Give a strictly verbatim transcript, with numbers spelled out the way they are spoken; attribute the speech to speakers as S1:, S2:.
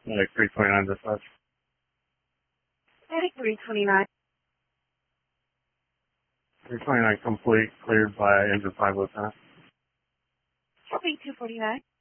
S1: Like three twenty-nine dispatch.
S2: Medic three twenty-nine.
S1: three twenty-nine complete, cleared by engine five lieutenant.
S2: Copy two forty-nine.